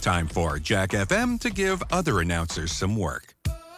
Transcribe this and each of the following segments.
Time for Jack FM to give other announcers some work.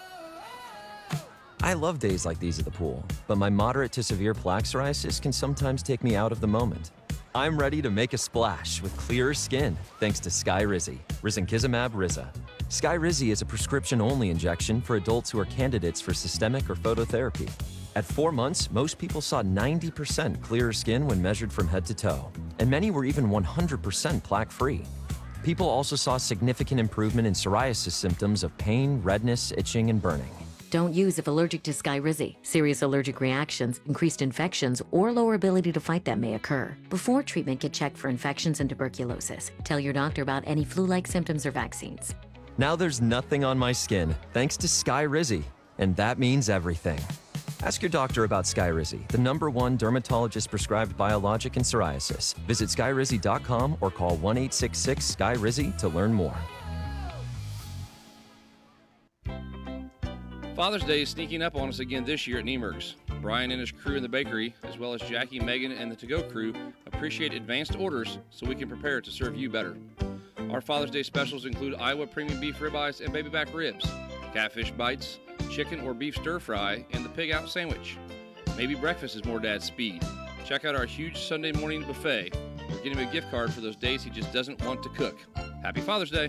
I love days like these at the pool, but my moderate to severe plaque psoriasis can sometimes take me out of the moment. I'm ready to make a splash with clearer skin thanks to Skyrizi, risankizumab Riza. Skyrizi is a prescription-only injection for adults who are candidates for systemic or phototherapy. At 4 months, most people saw 90% clearer skin when measured from head to toe, and many were even 100% plaque-free. People also saw significant improvement in psoriasis symptoms of pain, redness, itching, and burning. Don't use if allergic to Skyrizi. Serious allergic reactions, increased infections, or lower ability to fight them may occur. Before treatment, get checked for infections and tuberculosis. Tell your doctor about any flu-like symptoms or vaccines. Now there's nothing on my skin thanks to Skyrizi, and that means everything. Ask your doctor about Skyrizi, the #1 dermatologist-prescribed biologic in psoriasis. Visit skyrizi.com or call 1-866-SKY-RIZI to learn more. Father's Day is sneaking up on us again this year at Niemerg's. Brian and his crew in the bakery, as well as Jackie, Megan, and the to-go crew, appreciate advanced orders so we can prepare to serve you better. Our Father's Day specials include Iowa premium beef ribeyes and baby back ribs, catfish bites, chicken or beef stir fry, and the pig out sandwich. Maybe breakfast is more Dad's speed. Check out our huge Sunday morning buffet or get him a gift card for those days he just doesn't want to cook. Happy Father's Day!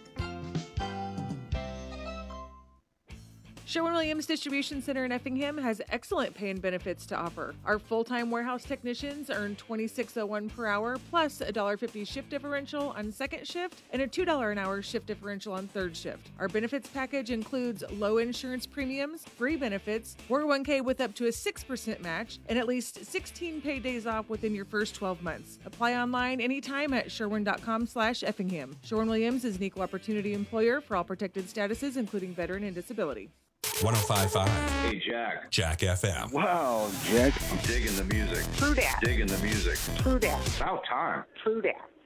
Sherwin-Williams Distribution Center in Effingham has excellent pay and benefits to offer. Our full-time warehouse technicians earn $26.01 per hour plus a $1.50 shift differential on second shift and a $2 an hour shift differential on third shift. Our benefits package includes low insurance premiums, free benefits, 401k with up to a 6% match, and at least 16 paid days off within your first 12 months. Apply online anytime at sherwin.com/Effingham. Sherwin-Williams is an equal opportunity employer for all protected statuses, including veteran and disability. 105.5. Hey, Jack. Jack FM. Wow, Jack. I'm digging the music. True that. Digging the music. True that. About time. True that.